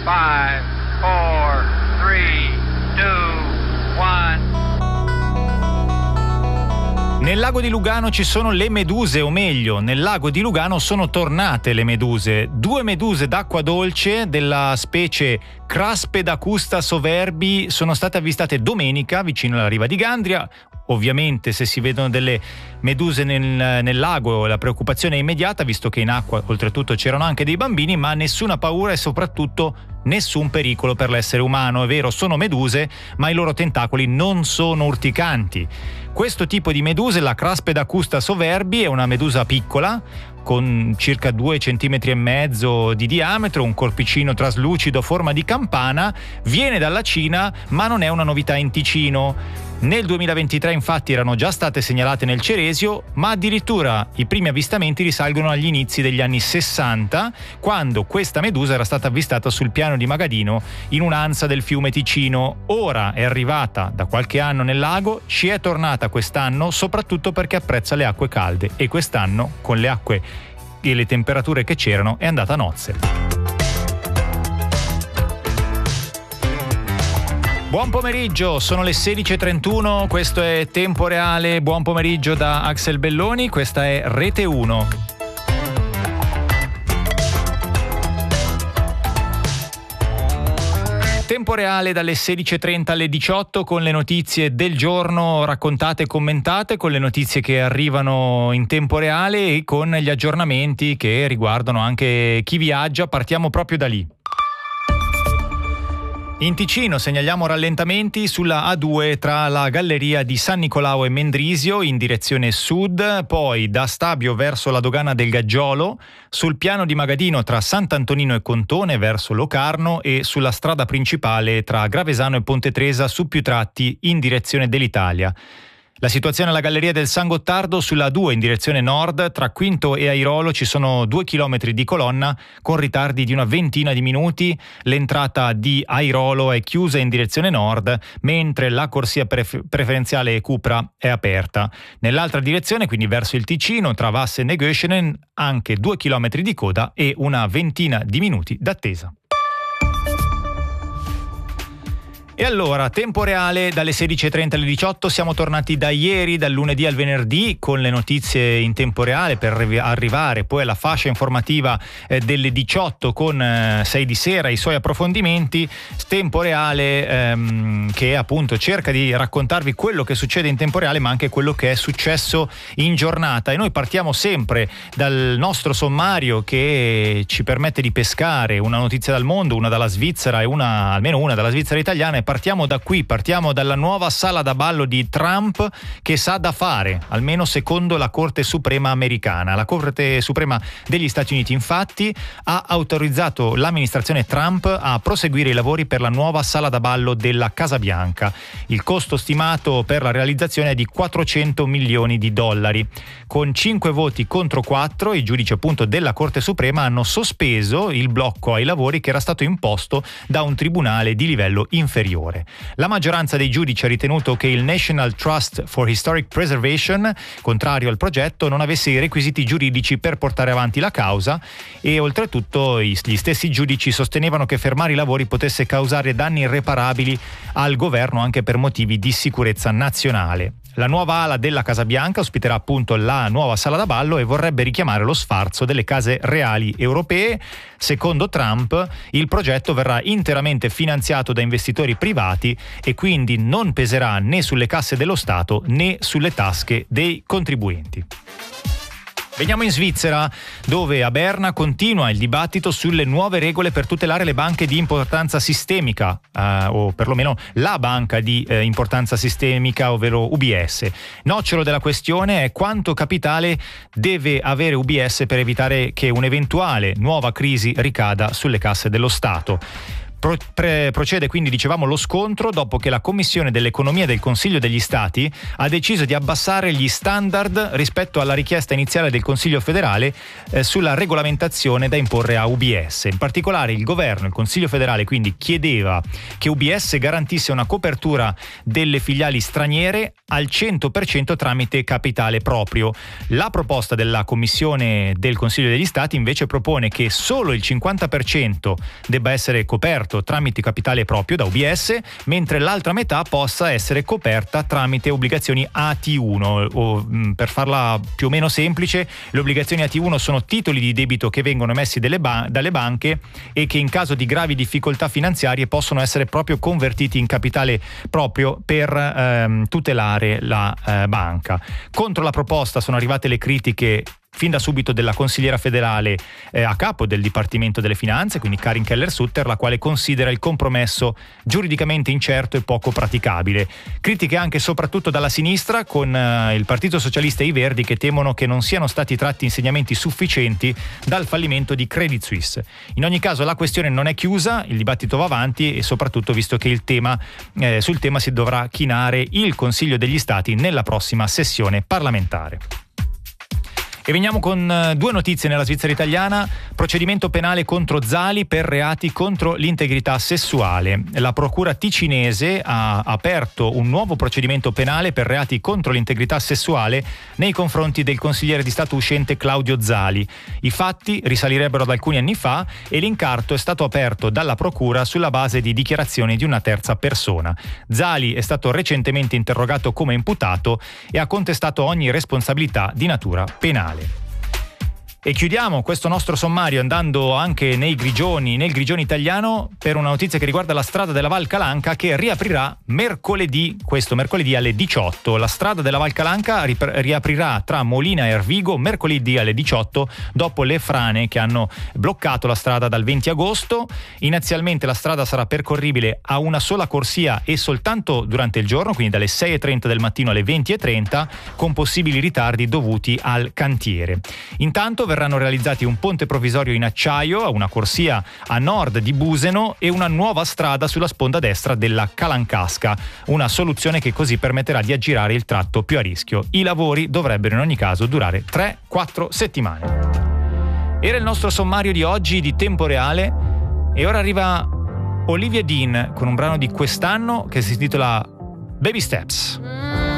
5, 4, 3, 2, 1. Nel lago di Lugano ci sono le meduse, o meglio, nel lago di Lugano sono tornate le meduse. 2 meduse d'acqua dolce della specie Craspeda custa soverbi sono state avvistate domenica vicino alla riva di Gandria. Ovviamente se si vedono delle meduse nel lago la preoccupazione è immediata, visto che in acqua oltretutto c'erano anche dei bambini, ma nessuna paura e soprattutto nessun pericolo per l'essere umano. È vero, sono meduse, ma i loro tentacoli non sono urticanti. Questo tipo di meduse, la Craspeda custa soverbi, è una medusa piccola con circa 2,5 cm di diametro, un corpicino traslucido a forma di campana, viene dalla Cina, ma non è una novità in Ticino. Nel 2023 infatti erano già state segnalate nel Ceresio, ma addirittura i primi avvistamenti risalgono agli inizi degli anni 60, quando questa medusa era stata avvistata sul piano di Magadino in un'ansa del fiume Ticino. Ora è arrivata da qualche anno nel lago, ci è tornata quest'anno soprattutto perché apprezza le acque calde e quest'anno con le acque e le temperature che c'erano è andata a nozze. Buon pomeriggio, sono le 16:31, questo è Tempo Reale, buon pomeriggio da Axel Belloni, questa è Rete 1. Tempo Reale dalle 16:30 alle 18 con le notizie del giorno raccontate e commentate, con le notizie che arrivano in tempo reale e con gli aggiornamenti che riguardano anche chi viaggia. Partiamo proprio da lì. In Ticino segnaliamo rallentamenti sulla A2 tra la galleria di San Nicolao e Mendrisio in direzione sud, poi da Stabio verso la dogana del Gaggiolo, sul piano di Magadino tra Sant'Antonino e Contone verso Locarno e sulla strada principale tra Gravesano e Ponte Tresa su più tratti in direzione dell'Italia. La situazione alla galleria del San Gottardo sulla A2 in direzione nord, tra Quinto e Airolo ci sono 2 chilometri di colonna con ritardi di una ventina di minuti. L'entrata di Airolo è chiusa in direzione nord, mentre la corsia preferenziale Cupra è aperta. Nell'altra direzione, quindi verso il Ticino, tra Vassen e Göschenen, anche 2 chilometri di coda e una ventina di minuti d'attesa. E allora, tempo reale dalle 16:30 alle 18, siamo tornati da ieri, dal lunedì al venerdì, con le notizie in tempo reale per arrivare poi alla fascia informativa delle 18 con 6 di sera, i suoi approfondimenti. Tempo reale che appunto cerca di raccontarvi quello che succede in tempo reale, ma anche quello che è successo in giornata. E noi partiamo sempre dal nostro sommario che ci permette di pescare una notizia dal mondo, una dalla Svizzera e almeno una dalla Svizzera italiana. Partiamo da qui, partiamo dalla nuova sala da ballo di Trump che sa da fare, almeno secondo la Corte Suprema americana. La Corte Suprema degli Stati Uniti infatti ha autorizzato l'amministrazione Trump a proseguire i lavori per la nuova sala da ballo della Casa Bianca. Il costo stimato per la realizzazione è di $400 milioni. Con 5 voti contro 4 i giudici appunto della Corte Suprema hanno sospeso il blocco ai lavori che era stato imposto da un tribunale di livello inferiore. La maggioranza dei giudici ha ritenuto che il National Trust for Historic Preservation, contrario al progetto, non avesse i requisiti giuridici per portare avanti la causa e oltretutto gli stessi giudici sostenevano che fermare i lavori potesse causare danni irreparabili al governo anche per motivi di sicurezza nazionale. La nuova ala della Casa Bianca ospiterà appunto la nuova sala da ballo e vorrebbe richiamare lo sfarzo delle case reali europee. Secondo Trump, il progetto verrà interamente finanziato da investitori privati e quindi non peserà né sulle casse dello Stato né sulle tasche dei contribuenti. Veniamo in Svizzera, dove a Berna continua il dibattito sulle nuove regole per tutelare le banche di importanza sistemica, o perlomeno la banca di importanza sistemica, ovvero UBS. Nocciolo della questione è quanto capitale deve avere UBS per evitare che un'eventuale nuova crisi ricada sulle casse dello Stato. Procede quindi, dicevamo, lo scontro dopo che la Commissione dell'Economia del Consiglio degli Stati ha deciso di abbassare gli standard rispetto alla richiesta iniziale del Consiglio federale sulla regolamentazione da imporre a UBS. In particolare il Consiglio federale quindi chiedeva che UBS garantisse una copertura delle filiali straniere al 100% tramite capitale proprio. La proposta della Commissione del Consiglio degli Stati invece propone che solo il 50% debba essere coperto tramite capitale proprio da UBS, mentre l'altra metà possa essere coperta tramite obbligazioni AT1, o per farla più o meno semplice, le obbligazioni AT1 sono titoli di debito che vengono emessi dalle banche e che in caso di gravi difficoltà finanziarie possono essere proprio convertiti in capitale proprio per tutelare la banca. Contro la proposta sono arrivate le critiche fin da subito della consigliera federale a capo del Dipartimento delle Finanze, quindi Karin Keller-Sutter, la quale considera il compromesso giuridicamente incerto e poco praticabile. Critiche anche e soprattutto dalla sinistra, con il Partito Socialista e i Verdi, che temono che non siano stati tratti insegnamenti sufficienti dal fallimento di Credit Suisse. In ogni caso la questione non è chiusa, il dibattito va avanti, e soprattutto visto che sul tema si dovrà chinare il Consiglio degli Stati nella prossima sessione parlamentare. E veniamo con due notizie nella Svizzera italiana. Procedimento penale contro Zali per reati contro l'integrità sessuale. La procura ticinese ha aperto un nuovo procedimento penale per reati contro l'integrità sessuale nei confronti del consigliere di Stato uscente Claudio Zali. I fatti risalirebbero ad alcuni anni fa e l'incarto è stato aperto dalla procura sulla base di dichiarazioni di una terza persona. Zali è stato recentemente interrogato come imputato e ha contestato ogni responsabilità di natura penale. E chiudiamo questo nostro sommario andando anche nel grigione italiano, per una notizia che riguarda la strada della Val Calanca, che riaprirà questo mercoledì alle 18. La strada della Val Calanca riaprirà tra Molina e Ervigo mercoledì alle 18 dopo le frane che hanno bloccato la strada dal 20 agosto. Inizialmente la strada sarà percorribile a una sola corsia e soltanto durante il giorno, quindi dalle 6:30 del mattino alle 20:30, con possibili ritardi dovuti al cantiere. Intanto verranno realizzati un ponte provvisorio in acciaio, una corsia a nord di Buseno e una nuova strada sulla sponda destra della Calancasca, una soluzione che così permetterà di aggirare il tratto più a rischio. I lavori dovrebbero in ogni caso durare 3-4 settimane. Era il nostro sommario di oggi di Tempo Reale e ora arriva Olivia Dean con un brano di quest'anno che si intitola Baby Steps.